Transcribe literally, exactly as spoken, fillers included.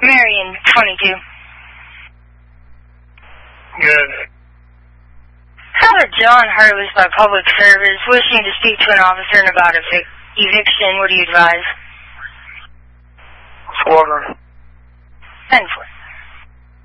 Marion, twenty-two. Good. Howard John Hurley's by public service, wishing to speak to an officer about evic eviction. What do you advise? Squadron. ten four.